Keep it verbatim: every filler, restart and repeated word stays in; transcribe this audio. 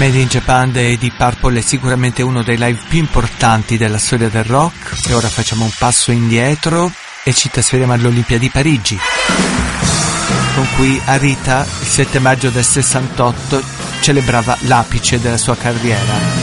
Made in Japan dei Deep Purple è sicuramente uno dei live più importanti della storia del rock, e ora facciamo un passo indietro e ci trasferiamo alle Olimpiadi di Parigi, con cui Arita il sette maggio del sessantotto celebrava l'apice della sua carriera.